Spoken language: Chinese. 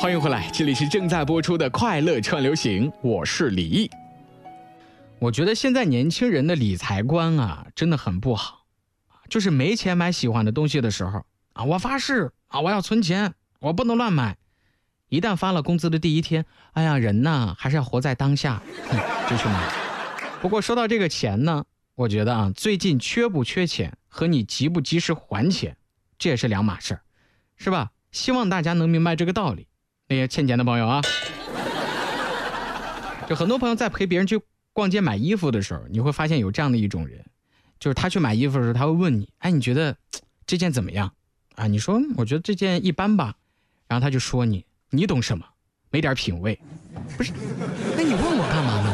欢迎回来，这里是正在播出的快乐串流行，我是李毅。我觉得现在年轻人的理财观啊，真的很不好。就是没钱买喜欢的东西的时候啊，我发誓啊，我要存钱，我不能乱买。一旦发了工资的第一天，哎呀，人呢还是要活在当下，就去买。不过说到这个钱呢，我觉得啊，最近缺不缺钱和你及不及时还钱，这也是两码事，是吧？希望大家能明白这个道理。那些欠钱的朋友啊，就很多朋友在陪别人去逛街买衣服的时候，你会发现有这样的一种人，就是他去买衣服的时候，他会问你，哎，你觉得这件怎么样啊？你说我觉得这件一般吧，然后他就说你懂什么？没点品味。不是，那你问我干嘛